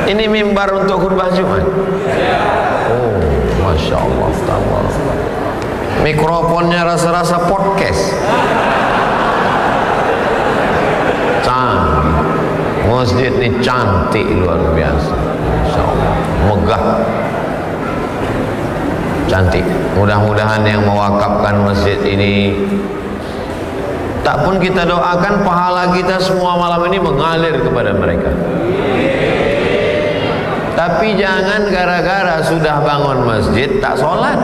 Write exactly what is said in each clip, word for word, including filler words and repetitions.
Ini mimbar untuk khutbah Jumat. Oh, masya Allah. Mikrofonnya rasa-rasa podcast. Cantik. Masjid ini cantik luar biasa. Masya Allah. Megah. Cantik. Mudah-mudahan yang mewakafkan masjid ini, tak pun kita doakan pahala kita semua malam ini mengalir kepada mereka. Tapi jangan gara-gara sudah bangun masjid tak sholat.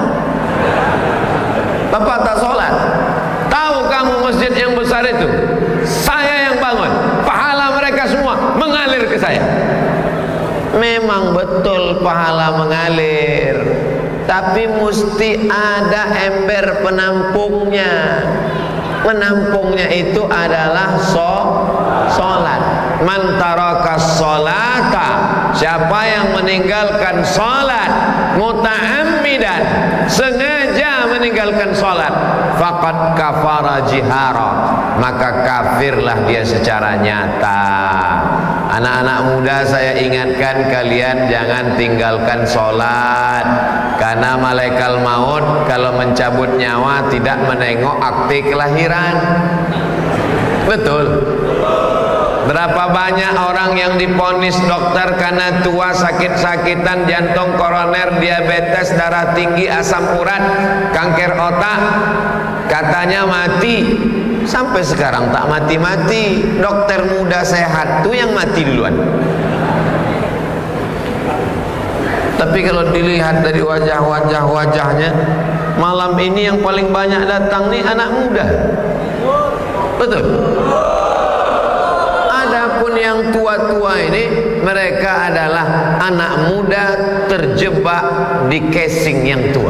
Bapak tak sholat. Tahu kamu masjid yang besar itu saya yang bangun, pahala mereka semua mengalir ke saya. Memang betul pahala mengalir, tapi mesti ada ember penampungnya. Menampungnya itu adalah so, sholat. Man taraka sholata, siapa yang meninggalkan sholat muta'ammidan, sengaja meninggalkan sholat, faqad kafara jihara, maka kafirlah dia secara nyata. Anak-anak muda, saya ingatkan kalian jangan tinggalkan sholat, karena malaikat maut kalau mencabut nyawa tidak menengok akte kelahiran. Betul. Berapa banyak orang yang diponis dokter karena tua, sakit-sakitan, jantung, koroner, diabetes, darah tinggi, asam urat, kanker otak, katanya mati. Sampai sekarang tak mati-mati. Dokter muda sehat tuh yang mati duluan. Tapi kalau dilihat dari wajah-wajah wajahnya, malam ini yang paling banyak datang nih anak muda. Betul. Adapun yang tua-tua ini, mereka adalah anak muda terjebak di casing yang tua.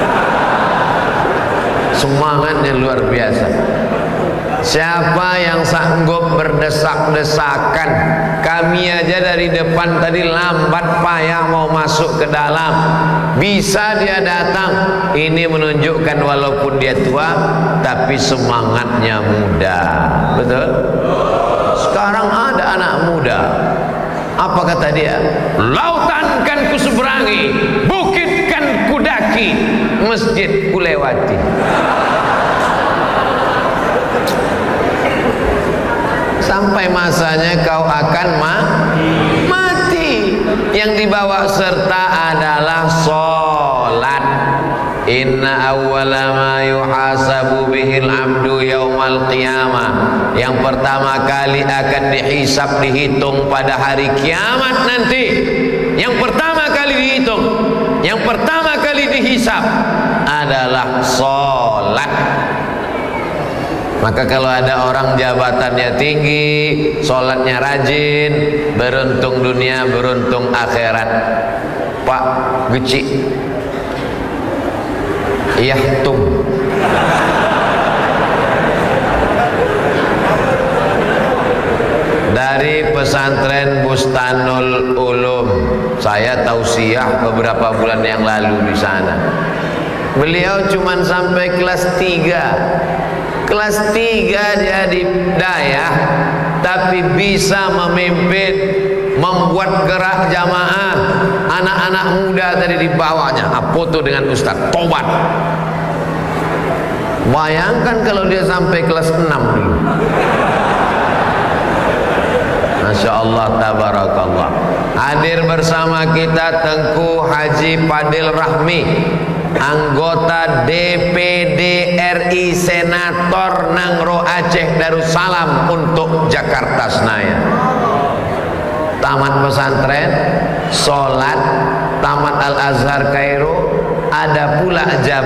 Semangatnya luar biasa. Siapa yang sanggup berdesak-desakan, kami aja dari depan tadi lambat payah mau masuk ke dalam, bisa dia datang. Ini menunjukkan walaupun dia tua tapi semangatnya muda. Betul? Sekarang ada anak muda, apa kata dia? Lautan kan kuseberangi, bukit kan kudaki, masjid kulewati. Sampai masanya kau akan ma mati. Yang dibawa serta adalah sholat. Inna awwala ma yuhasabu bihil abdu yaumal qiyamah, yang pertama kali akan dihisab, dihitung pada hari kiamat nanti. Yang pertama kali dihitung, yang pertama kali dihisab adalah sholat. Maka kalau ada orang jabatannya tinggi, sholatnya rajin, beruntung dunia, beruntung akhirat. Pak Geci Yahtum, dari pesantren Bustanul Ulum, saya tausiah beberapa bulan yang lalu di sana. Beliau cuma sampai kelas tiga. Kelas tiga dia di daya, tapi bisa memimpin, membuat gerak jamaah. Anak-anak muda tadi di bawahnya, foto dengan Ustaz, tobat. Bayangkan kalau dia sampai kelas enam dulu. Masya Allah, tabarakallah. Hadir bersama kita Tengku Haji Fadil Rahmi, anggota D P D R I Senator Nangro Aceh Darussalam untuk Jakarta Senayan. Tamat pesantren, sholat, tamat Al Azhar Kairo, ada pula jabatan